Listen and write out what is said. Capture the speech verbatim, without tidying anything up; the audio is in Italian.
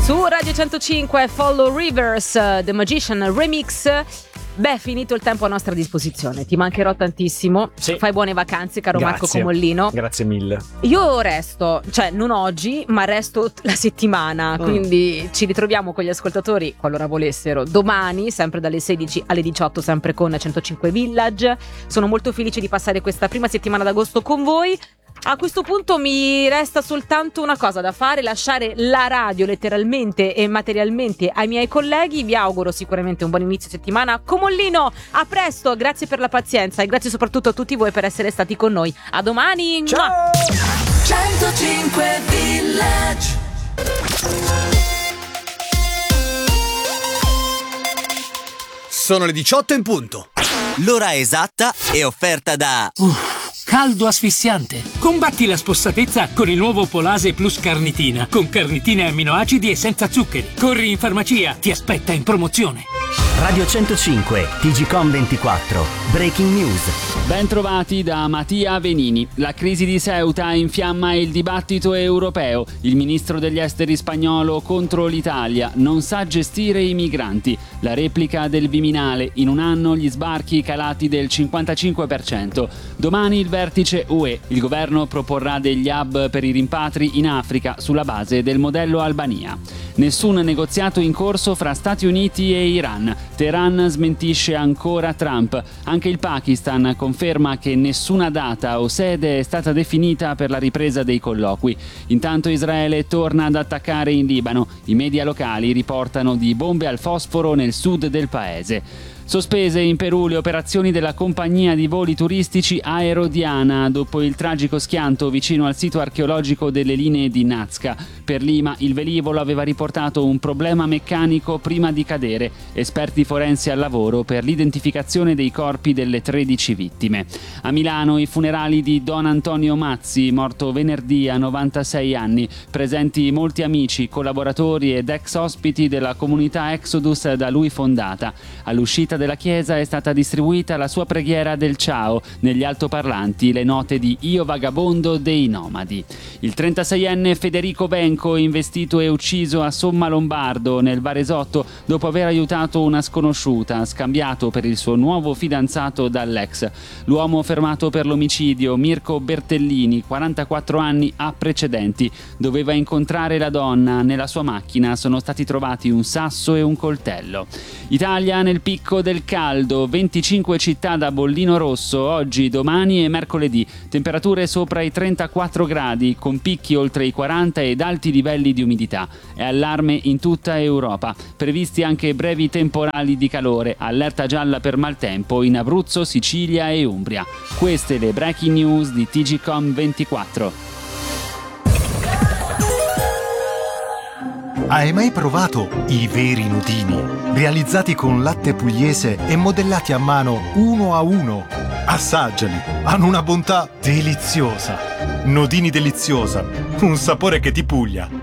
Su Radio centocinque Follow Rivers, The Magician Remix. Beh, finito il tempo a nostra disposizione, ti mancherò tantissimo. Sì. Fai buone vacanze, caro Grazie. Marco Comollino. Grazie mille. Io resto, cioè non oggi, ma resto la settimana, Mm. quindi ci ritroviamo con gli ascoltatori, qualora volessero, domani, sempre dalle sedici alle diciotto, sempre con centocinque Village. Sono molto felice di passare questa prima settimana d'agosto con voi. A questo punto mi resta soltanto una cosa da fare, lasciare la radio letteralmente e materialmente ai miei colleghi. Vi auguro sicuramente un buon inizio settimana. Comollino, a presto, grazie per la pazienza e grazie soprattutto a tutti voi per essere stati con noi. A domani. Ciao. centocinque Village. Sono le diciotto in punto. L'ora esatta è offerta da... Caldo asfissiante. Combatti la spossatezza con il nuovo Polase Plus Carnitina, con carnitine amminoacidi e senza zuccheri. Corri in farmacia, ti aspetta in promozione. Radio centocinque, T G Com ventiquattro, Breaking News. Ben trovati da Mattia Venini. La crisi di Ceuta infiamma il dibattito europeo. Il ministro degli esteri spagnolo contro l'Italia non sa gestire i migranti. La replica del Viminale. In un anno gli sbarchi calati del cinquantacinque per cento. Domani il vertice U E. Il governo proporrà degli hub per i rimpatri in Africa sulla base del modello Albania. Nessun negoziato in corso fra Stati Uniti e Iran. Teheran smentisce ancora Trump. Anche il Pakistan conferma che nessuna data o sede è stata definita per la ripresa dei colloqui. Intanto Israele torna ad attaccare in Libano. I media locali riportano di bombe al fosforo nel sud del paese. Sospese in Perù le operazioni della compagnia di voli turistici Aerodiana dopo il tragico schianto vicino al sito archeologico delle linee di Nazca. Per Lima il velivolo aveva riportato un problema meccanico prima di cadere. Esperti forensi al lavoro per l'identificazione dei corpi delle tredici vittime. A Milano i funerali di Don Antonio Mazzi, morto venerdì a novantasei anni. Presenti molti amici, collaboratori ed ex ospiti della comunità Exodus da lui fondata. All'uscita della chiesa è stata distribuita la sua preghiera del ciao, negli altoparlanti le note di Io vagabondo dei nomadi. Il trentaseienne Federico Benco, investito e ucciso a Sommalombardo nel Varesotto dopo aver aiutato una sconosciuta, scambiato per il suo nuovo fidanzato dall'ex. L'uomo fermato per l'omicidio, Mirko Bertellini, quarantaquattro anni, ha precedenti. Doveva incontrare la donna, nella sua macchina sono stati trovati un sasso e un coltello. Italia nel picco del caldo, venticinque città da bollino rosso oggi, domani e mercoledì. Temperature sopra i trentaquattro gradi, con picchi oltre i quaranta ed alti livelli di umidità. È allarme in tutta Europa. Previsti anche brevi temporali di calore, allerta gialla per maltempo in Abruzzo, Sicilia e Umbria. Queste le breaking news di T G Com ventiquattro. Hai mai provato i veri nudini? Realizzati con latte pugliese e modellati a mano uno a uno. Assaggiali, hanno una bontà deliziosa. Nodini deliziosa, un sapore che ti puglia.